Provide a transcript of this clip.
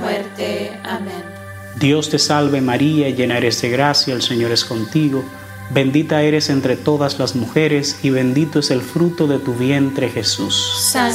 muerte. Amén. Dios te salve María, llena eres de gracia, el Señor es contigo. Bendita eres entre todas las mujeres y bendito es el fruto de tu vientre, Jesús.